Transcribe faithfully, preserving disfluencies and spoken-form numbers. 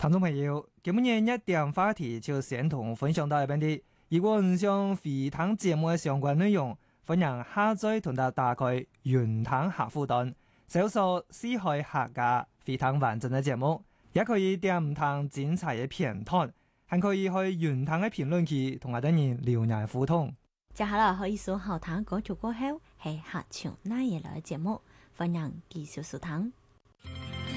聽眾朋友，今日一點話題就先同分享到一邊啲。如果唔想回聽節目嘅相關內容，歡迎下載同埋打開雲聽客戶端，搜索四海客家回聽完整嘅節目，也可以點唔聽精彩嘅片段，還可以去雲聽嘅評論區同我哋人留言互動。 接下來可以數後聽歌曲過後，係客場那嘢來嘅節目，歡迎繼續收聽。